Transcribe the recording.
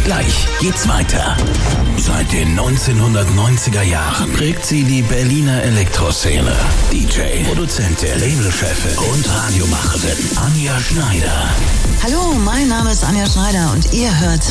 Gleich geht's weiter. Seit den 1990er Jahren prägt sie die Berliner Elektroszene. DJ, Produzentin, Labelchefin und Radiomacherin Anja Schneider. Hallo, mein Name ist Anja Schneider und ihr hört